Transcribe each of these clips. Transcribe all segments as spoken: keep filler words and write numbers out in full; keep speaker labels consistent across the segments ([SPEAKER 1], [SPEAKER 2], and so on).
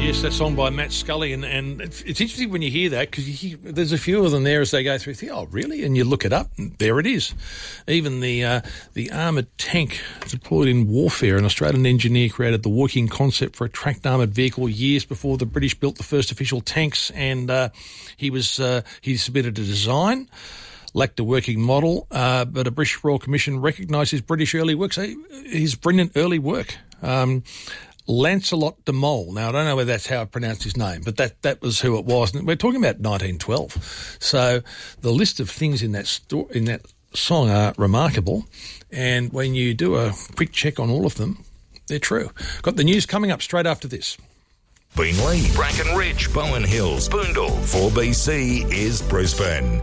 [SPEAKER 1] Yes, that song by Matt Scully, and, and it's, it's interesting when you hear that because you hear, there's a few of them there as they go through. You think, oh, really? And you look it up, and there it is. Even the uh, the armoured tank deployed in warfare, an Australian engineer created the working concept for a tracked armoured vehicle years before the British built the first official tanks, and uh, he was uh, he submitted a design. Lacked a working model, uh, but a British Royal Commission recognised his British early work, so his brilliant early work. Um, Lancelot de Mol. Now, I don't know whether that's how I pronounced his name, but that, that was who it was. And we're talking about nineteen twelve. So the list of things in that sto- in that song are remarkable. And when you do a quick check on all of them, they're true. Got the news coming up straight after this.
[SPEAKER 2] Beenleigh, Bracken Ridge, Bowen Hills, Boondall. four B C is Brisbane.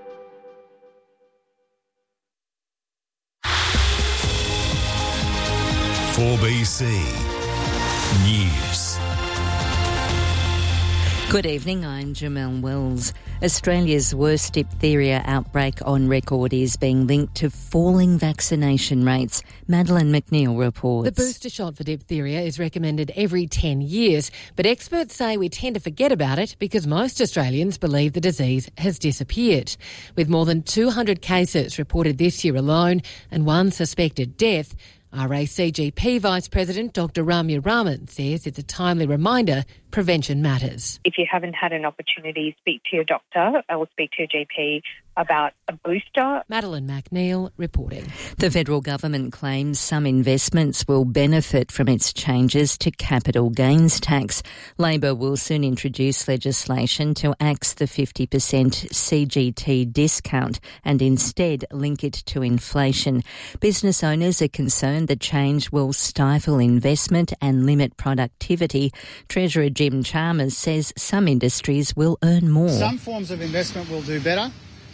[SPEAKER 2] four B C News.
[SPEAKER 3] Good evening, I'm Jamelle Wells. Australia's worst diphtheria outbreak on record is being linked to falling vaccination rates. Madeleine McNeil reports.
[SPEAKER 4] The booster shot for diphtheria is recommended every ten years, but experts say we tend to forget about it because most Australians believe the disease has disappeared. With more than two hundred cases reported this year alone and one suspected death, R A C G P Vice President Doctor Ramya Raman says it's a timely reminder prevention matters.
[SPEAKER 5] If you haven't had an opportunity, speak to your doctor or speak to your G P about a booster.
[SPEAKER 4] Madeleine McNeil reporting.
[SPEAKER 3] The federal government claims some investments will benefit from its changes to capital gains tax. Labor will soon introduce legislation to axe the fifty percent C G T discount and instead link it to inflation. Business owners are concerned the change will stifle investment and limit productivity. Treasurer Jim Chalmers says some industries will earn more.
[SPEAKER 6] Some forms of investment will do better.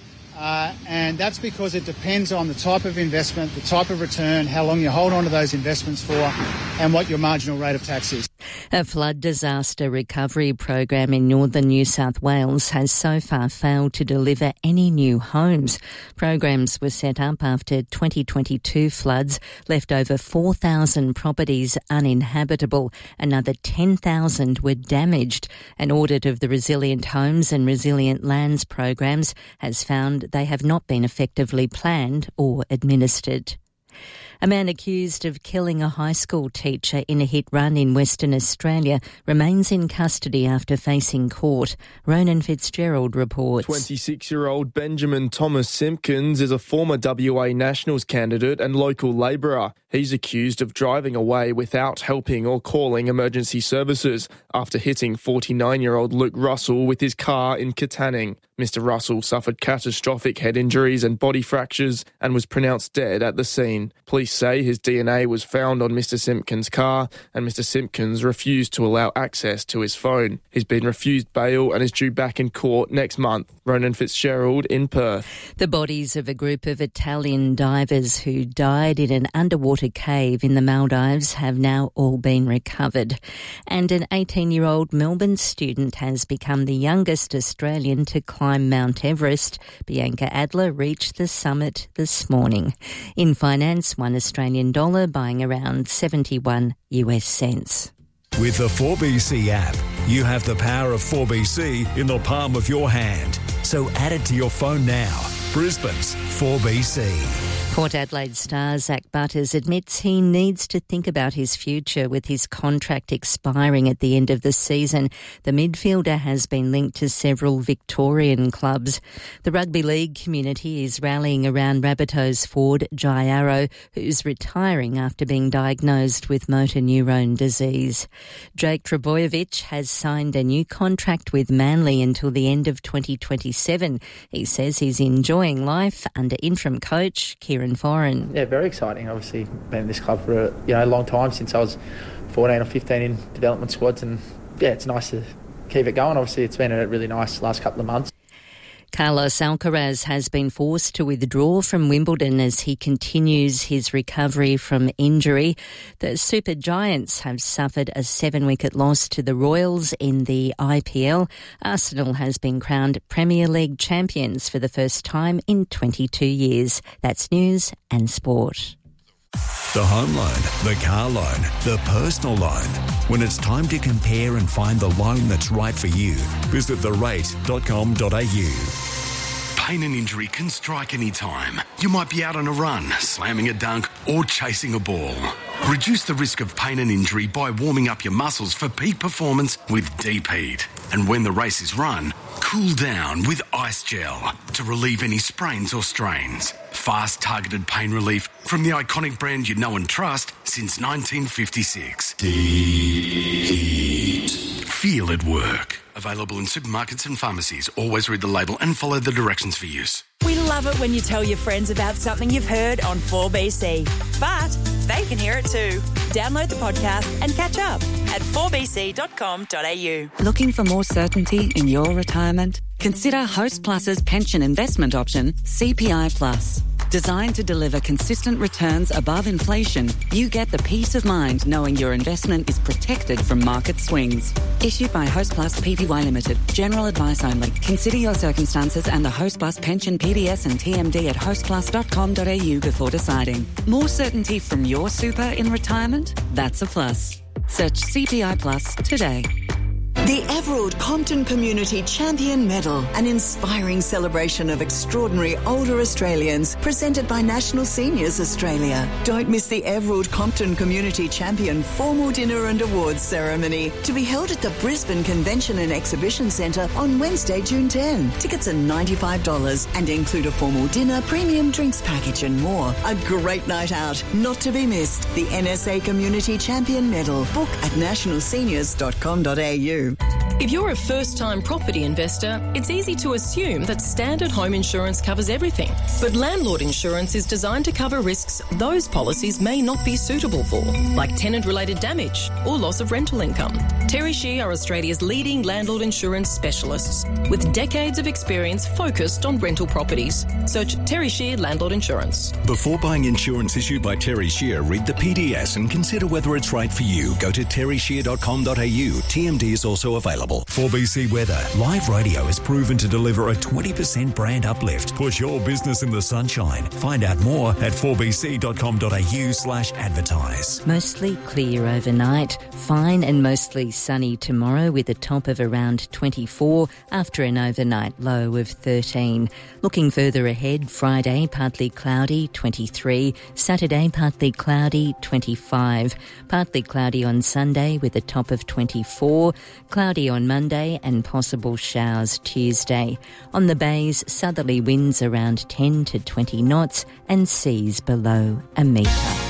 [SPEAKER 6] Uh, and that's because it depends on the type of investment, the type of return, how long you hold on to those investments for, and what your marginal rate of tax is.
[SPEAKER 3] A flood disaster recovery program in northern New South Wales has so far failed to deliver any new homes. Programs were set up after twenty twenty-two floods left over four thousand properties uninhabitable. Another ten thousand were damaged. An audit of the Resilient Homes and Resilient Lands programs has found they have not been effectively planned or administered. A man accused of killing a high school teacher in a hit run in Western Australia remains in custody after facing court. Ronan Fitzgerald reports.
[SPEAKER 7] twenty-six-year-old Benjamin Thomas Simpkins is a former W A Nationals candidate and local labourer. He's accused of driving away without helping or calling emergency services after hitting forty-nine-year-old Luke Russell with his car in Katanning. Mister Russell suffered catastrophic head injuries and body fractures and was pronounced dead at the scene. Police say his D N A was found on Mister Simpkins' car and Mister Simpkins refused to allow access to his phone. He's been refused bail and is due back in court next month. Ronan Fitzgerald in Perth.
[SPEAKER 3] The bodies of a group of Italian divers who died in an underwater cave in the Maldives have now all been recovered. And an eighteen-year-old Melbourne student has become the youngest Australian to climb Mount Everest. Bianca Adler reached the summit this morning. In finance, one Australian dollar buying around seventy-one US cents.
[SPEAKER 2] With the four B C app, you have the power of four B C in the palm of your hand. So add it to your phone now. Brisbane's four B C.
[SPEAKER 3] Port Adelaide star Zach Butters admits he needs to think about his future with his contract expiring at the end of the season. The midfielder has been linked to several Victorian clubs. The rugby league community is rallying around Rabbitohs forward Jai Arrow, who's retiring after being diagnosed with motor neurone disease. Jake Trbojevic has signed a new contract with Manly until the end of twenty twenty-seven. He says he's enjoying life under interim coach Kieran Foran.
[SPEAKER 8] Yeah, very exciting. Obviously, been in this club for a you know a long time, since I was fourteen or fifteen in development squads, and yeah, it's nice to keep it going. Obviously, it's been a really nice last couple of months.
[SPEAKER 3] Carlos Alcaraz has been forced to withdraw from Wimbledon as he continues his recovery from injury. The Super Giants have suffered a seven-wicket loss to the Royals in the I P L. Arsenal has been crowned Premier League champions for the first time in twenty-two years. That's news and sport.
[SPEAKER 2] The home loan, the car loan, the personal loan. When it's time to compare and find the loan that's right for you, visit the rate dot com dot a u.
[SPEAKER 9] Pain and injury can strike any time. You might be out on a run, slamming a dunk, or chasing a ball. Reduce the risk of pain and injury by warming up your muscles for peak performance with Deep Heat. And when the race is run, cool down with Ice Gel to relieve any sprains or strains. Fast, targeted pain relief from the iconic brand you know and trust since nineteen fifty-six. Deep Heat. Feel it work. Available in supermarkets and pharmacies. Always read the label and follow the directions for use.
[SPEAKER 10] We love it when you tell your friends about something you've heard on four B C. But they can hear it too. Download the podcast and catch up at four b c dot com dot a u.
[SPEAKER 11] Looking for more certainty in your retirement? Consider Host Plus's pension investment option, C P I Plus. Designed to deliver consistent returns above inflation, you get the peace of mind knowing your investment is protected from market swings. Issued by Host Plus Pty Limited. General advice only. Consider your circumstances and the Host Plus pension P D S and T M D at host plus dot com dot a u before deciding. More certainty from your super in retirement? That's a plus. Search C P I Plus today.
[SPEAKER 12] The Everald Compton Community Champion Medal, an inspiring celebration of extraordinary older Australians, presented by National Seniors Australia. Don't miss the Everald Compton Community Champion formal dinner and awards ceremony, to be held at the Brisbane Convention and Exhibition Centre on Wednesday, June tenth. Tickets are ninety-five dollars and include a formal dinner, premium drinks package and more. A great night out, not to be missed. The N S A Community Champion Medal. Book at national seniors dot com dot a u.
[SPEAKER 13] If you're a first-time property investor, it's easy to assume that standard home insurance covers everything. But landlord insurance is designed to cover risks those policies may not be suitable for, like tenant-related damage or loss of rental income. Terry Shear are Australia's leading landlord insurance specialists, with decades of experience focused on rental properties. Search Terry Shear Landlord Insurance.
[SPEAKER 2] Before buying insurance issued by Terry Shear, read the P D S and consider whether it's right for you. Go to terry shear dot com dot a u. T M D is also available. four B C Weather. Live radio is proven to deliver a twenty percent brand uplift. Put your business in the sunshine. Find out more at four b c dot com dot a u slash advertise.
[SPEAKER 3] Mostly clear overnight. Fine and mostly sunny tomorrow with a top of around twenty-four after an overnight low of thirteen. Looking further ahead, Friday partly cloudy, twenty-three. Saturday partly cloudy, twenty-five. Partly cloudy on Sunday with a top of twenty-four. Cloudy on Monday and possible showers Tuesday. On the bays, southerly winds around ten to twenty knots and seas below a metre.